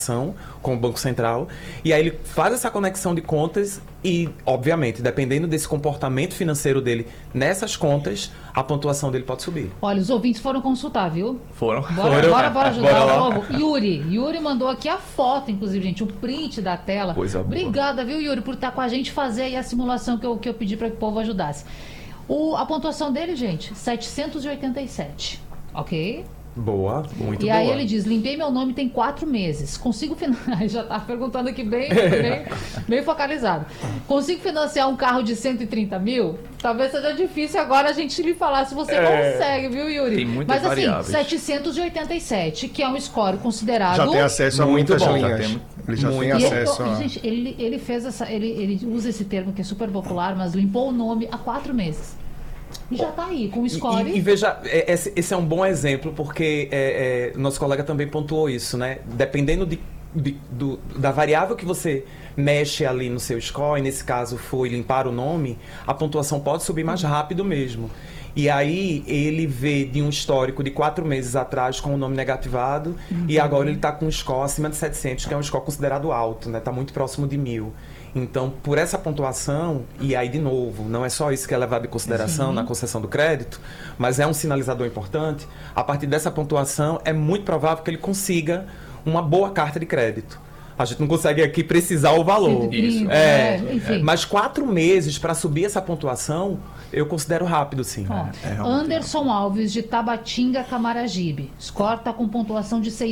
com o Banco Central, e aí ele faz essa conexão de contas e, obviamente, dependendo desse comportamento financeiro dele nessas contas, a pontuação dele pode subir. Olha, os ouvintes foram consultar, viu? Foram. Bora ajudar o povo. Yuri mandou aqui a foto, inclusive, gente, o print da tela. Coisa boa. Obrigada, viu, Yuri, por estar com a gente, fazer aí a simulação que eu pedi para que o povo ajudasse. A pontuação dele, gente, 787, ok? Boa, muito boa. E aí ele diz, limpei meu nome tem 4 meses. Consigo financiar... Já tá perguntando aqui bem focalizado. Consigo financiar um carro de 130 mil? Talvez seja difícil agora a gente lhe falar se você consegue, viu, Yuri? Tem muitas Mas assim, variáveis. 787, que é um score considerado... Já tem acesso a muitas linhas. Ele já tem acesso a... Gente, ele fez ele usa esse termo que é super popular, mas limpou o nome há 4 meses. E já está aí, com o score. E veja, esse é um bom exemplo, porque nosso colega também pontuou isso, né? Dependendo da variável que você mexe ali no seu score, e nesse caso foi limpar o nome, a pontuação pode subir mais rápido mesmo. E aí ele vê de um histórico de 4 meses atrás com o nome negativado, e agora ele está com um score acima de 700, que é um score considerado alto, né? Está muito próximo de 1.000. Então, por essa pontuação, e aí de novo, não é só isso que é levado em consideração na concessão do crédito, mas é um sinalizador importante, a partir dessa pontuação é muito provável que ele consiga uma boa carta de crédito. A gente não consegue aqui precisar o valor. Isso. Enfim. Mas 4 meses para subir essa pontuação, eu considero rápido, sim. Anderson Alves, de Tabatinga, Camaragibe. Score está com pontuação de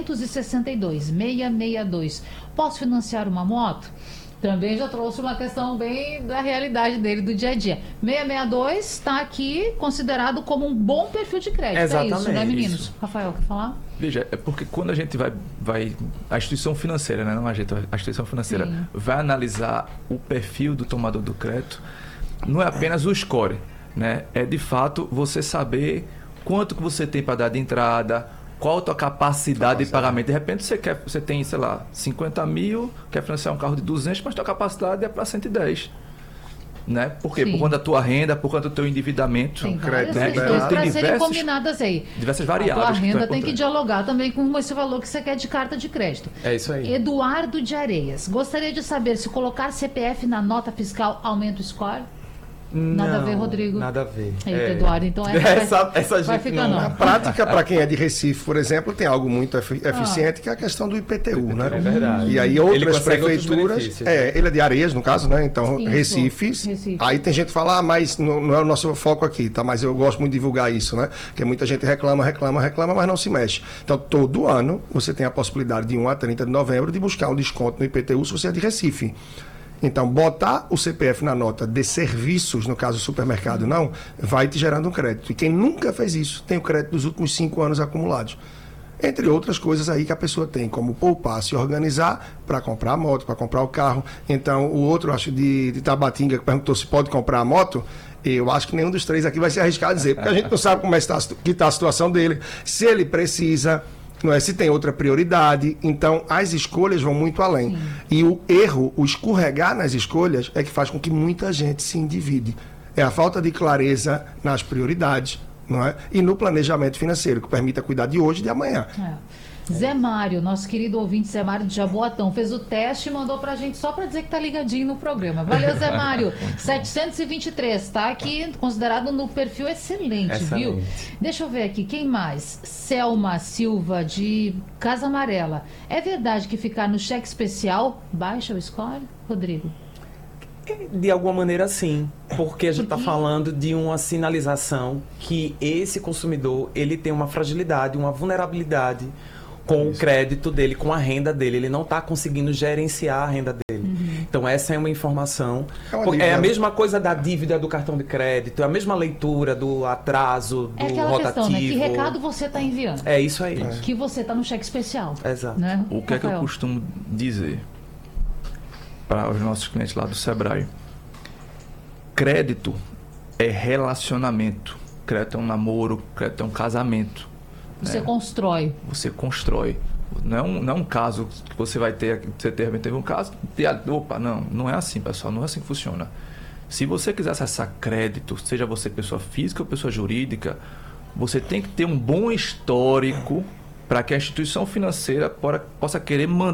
662. Posso financiar uma moto? Também já trouxe uma questão bem da realidade dele, do dia a dia. 662 está aqui considerado como um bom perfil de crédito. Exatamente. É isso, né, meninos? Isso. Rafael, quer falar? Veja, é porque quando a gente vai a instituição financeira, né, não a gente, a instituição financeira vai analisar o perfil do tomador do crédito, não é apenas o score, né? É de fato você saber quanto que você tem para dar de entrada, qual a tua capacidade de pagamento. De repente você tem, sei lá, 50 mil, quer financiar um carro de 200, mas tua capacidade é para 110. Né? Por quê? Sim. Por conta da tua renda, por conta do teu endividamento. Tem crédito, várias né? questões para Tem serem combinadas aí. diversas A variáveis. tua que são renda tem que importantes. dialogar também com esse valor que você quer de carta de crédito. É isso aí. Eduardo de Areias, gostaria de saber se colocar CPF na nota fiscal aumenta o score? Nada a ver, Rodrigo. Nada a ver. Eita, Eduardo, então essa vai gente ficar não. Na prática, para quem é de Recife, por exemplo, tem algo muito eficiente, que é a questão do IPTU, né? É verdade. E aí Ele outras consegue outros prefeituras... benefícios. ele é de Areias, no caso, né? Então, Isso, Recife. Aí tem gente que fala, mas não é o nosso foco aqui, tá? Mas eu gosto muito de divulgar isso, né? Porque muita gente reclama, mas não se mexe. Então, todo ano, você tem a possibilidade de 1 a 30 de novembro de buscar um desconto no IPTU se você é de Recife. Então, botar o CPF na nota de serviços, no caso supermercado, não, vai te gerando um crédito. E quem nunca fez isso, tem o crédito dos últimos 5 anos acumulados. Entre outras coisas aí que a pessoa tem, como poupar, se organizar para comprar a moto, para comprar o carro. Então, o outro, acho, de Tabatinga, que perguntou se pode comprar a moto, eu acho que nenhum dos três aqui vai se arriscar a dizer, porque a gente não sabe como é que está a situação dele, se ele precisa... Não é, se tem outra prioridade, então as escolhas vão muito além. Sim. E o erro, o escorregar nas escolhas é que faz com que muita gente se endivide. É a falta de clareza nas prioridades, não é? E no planejamento financeiro, que permita cuidar de hoje e de amanhã. Zé Mário, nosso querido ouvinte Zé Mário de Jaboatão, fez o teste e mandou pra gente só pra dizer que tá ligadinho no programa. Valeu, Zé Mário. 723, tá aqui considerado no perfil excelente, viu? Deixa eu ver aqui, quem mais? Selma Silva, de Casa Amarela. É verdade que ficar no cheque especial baixa o score, Rodrigo? De alguma maneira, sim. Porque a gente está falando de uma sinalização que esse consumidor, ele tem uma fragilidade, uma vulnerabilidade com o crédito dele, com a renda dele. Ele não está conseguindo gerenciar a renda dele. Então, essa é uma informação. É a mesma coisa da dívida do cartão de crédito, é a mesma leitura do atraso, do aquela rotativo. questão, né? Que recado você está enviando? É isso aí. Que você está no cheque especial. Exato. Né? O que é que eu costumo dizer para os nossos clientes lá do Sebrae? Crédito é relacionamento. Crédito é um namoro, crédito é um casamento. Você constrói. Você constrói. Não é um caso que você vai ter, você teve um caso, opa, não é assim, pessoal, não é assim que funciona. Se você quiser acessar crédito, seja você pessoa física ou pessoa jurídica, você tem que ter um bom histórico para que a instituição financeira possa querer manter